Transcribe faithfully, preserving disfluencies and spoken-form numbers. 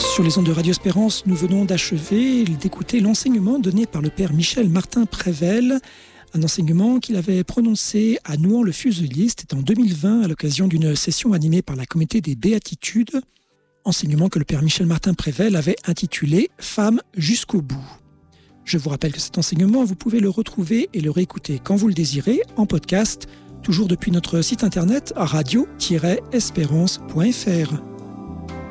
Sur les ondes de Radio Espérance, nous venons d'achever d'écouter l'enseignement donné par le père Michel Martin Prével, un enseignement qu'il avait prononcé à Nouan-le-Fuselier, c'était en deux mille vingt à l'occasion d'une session animée par la communauté des Béatitudes, enseignement que le père Michel Martin Prével avait intitulé « Femme jusqu'au bout ». Je vous rappelle que cet enseignement, vous pouvez le retrouver et le réécouter quand vous le désirez en podcast, toujours depuis notre site internet radio tiret espérance point f r.